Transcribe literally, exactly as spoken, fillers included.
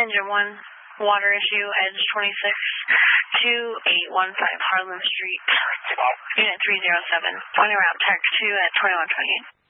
Engine one, water issue, Edge twenty-six, two eight one five Harlan Street, Unit three zero seven, pointing route Tech two at twenty-one twenty-eight.